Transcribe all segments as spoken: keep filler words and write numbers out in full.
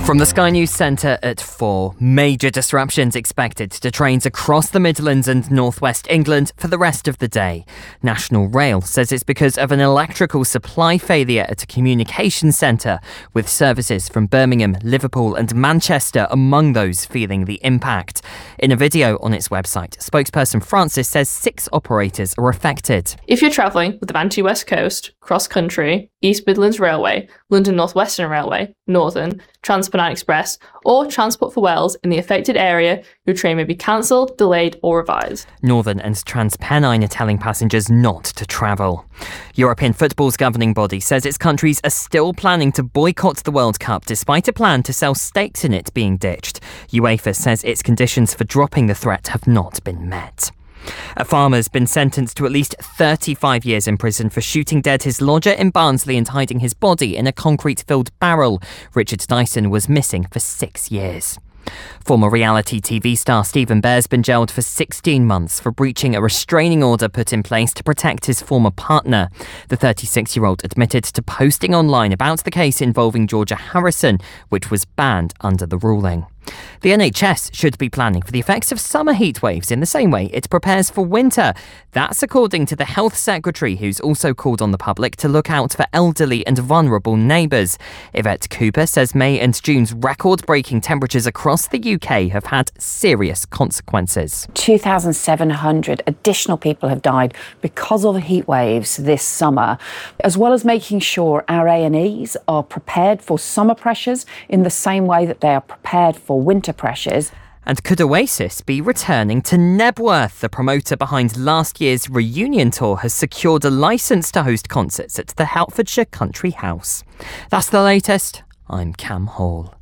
From the Sky News Centre at four, major disruptions expected to trains across the Midlands and North West England for the rest of the day. National Rail says it's because of an electrical supply failure at a communications centre, with services from Birmingham, Liverpool and Manchester among those feeling the impact. In a video on its website, spokesperson Francis says six operators are affected. If you're travelling with the Bantu West Coast, Cross Country, East Midlands Railway, London North Western Railway, Northern, TransPennine Express or Transport for Wales in the affected area, your train may be cancelled, delayed or revised. Northern and TransPennine are telling passengers not to travel. European football's governing body says its countries are still planning to boycott the World Cup despite a plan to sell stakes in it being ditched. UEFA says its conditions for dropping the threat have not been met. A farmer's been sentenced to at least thirty-five years in prison for shooting dead his lodger in Barnsley and hiding his body in a concrete-filled barrel. Richard Dyson was missing for six years. Former reality T V star Stephen Bear's been jailed for sixteen months for breaching a restraining order put in place to protect his former partner. The thirty-six-year-old admitted to posting online about the case involving Georgia Harrison, which was banned under the ruling. The N H S should be planning for the effects of summer heat waves in the same way it prepares for winter. That's according to the Health Secretary, who's also called on the public to look out for elderly and vulnerable neighbours. Yvette Cooper says May and June's record-breaking temperatures across the U K have had serious consequences. two thousand seven hundred additional people have died because of the heat waves this summer, as well as making sure our A and Es are prepared for summer pressures in the same way that they are prepared for winter pressures. And could Oasis be returning to Nebworth? The promoter behind last year's reunion tour has secured a licence to host concerts at the Hertfordshire Country House. That's the latest. I'm Cam Hall.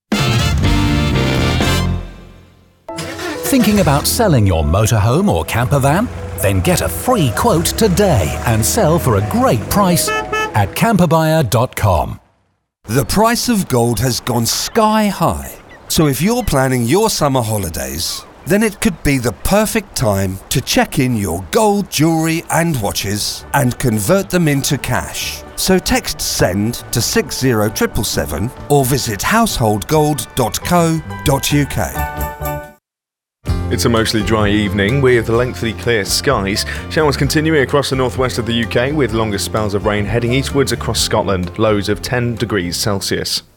Thinking about selling your motorhome or camper van? Then get a free quote today and sell for a great price at camper buyer dot com. The price of gold has gone sky high. So if you're planning your summer holidays, then it could be the perfect time to check in your gold, jewellery and watches and convert them into cash. So text SEND to six zero seven seven seven or visit household gold dot co dot uk. It's a mostly dry evening with lengthily clear skies. Showers continuing across the northwest of the U K with longer spells of rain heading eastwards across Scotland, lows of ten degrees Celsius.